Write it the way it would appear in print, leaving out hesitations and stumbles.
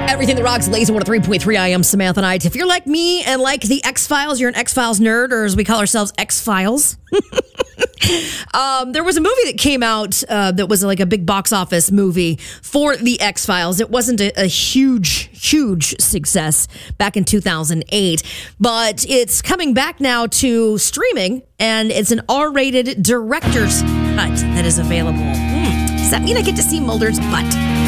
Everything that rocks, Lazy 103.3. I am Samantha Knight. If you're like me and like the X-Files, you're an X-Files nerd, or as we call ourselves, X-Files. There was a movie that came out that was like a big box office movie for the X-Files. It wasn't a huge success back in 2008, but it's coming back now to streaming, and it's an R-rated director's cut that is available. Does that mean I get to see Mulder's butt?